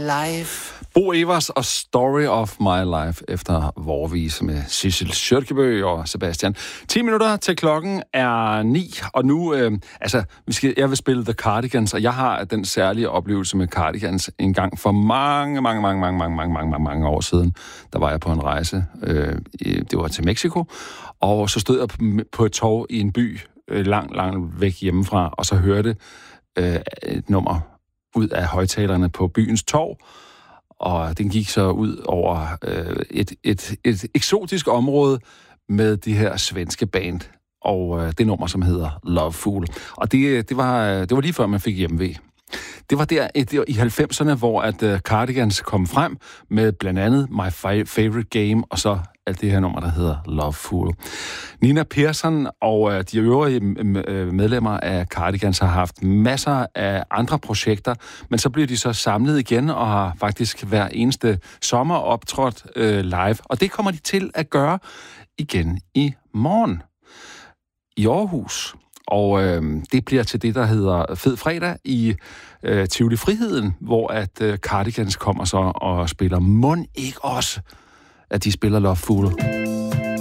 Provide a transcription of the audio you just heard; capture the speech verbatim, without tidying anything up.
life. Bo Evers og Story of My Life efter Vorvise med Sissel Kjørkebø og Sebastian. ti minutter til klokken er ni, og nu, øh, altså, vi skal, jeg vil spille The Cardigans, og jeg har den særlige oplevelse med Cardigans en gang for mange, mange, mange, mange, mange, mange, mange, mange, mange år siden. Der var jeg på en rejse, øh, det var til Mexico, og så stod jeg på et torv i en by, øh, langt, langt væk hjemmefra, og så hørte øh, et nummer ud af højtalerne på byens torv, og den gik så ud over øh, et, et, et eksotisk område med de her svenske band, og øh, det nummer, som hedder Love Fool. Og det, det, var, det var lige før, man fik hjemmevæg. Det var der et, i halvfemserne, hvor at uh, Cardigans kom frem med blandt andet My Favorite Game, og så alt det her nummer, der hedder Love Fool. Nina Persson og uh, de øvrige medlemmer af Cardigans har haft masser af andre projekter, men så bliver de så samlet igen og har faktisk hver eneste sommer optrådt uh, live. Og det kommer de til at gøre igen i morgen i Aarhus. Og øh, det bliver til det, der hedder Fed Fredag i øh, Tivoli Friheden, hvor at øh, Cardigans kommer så og spiller. Mon ikke også, at de spiller Love Fool.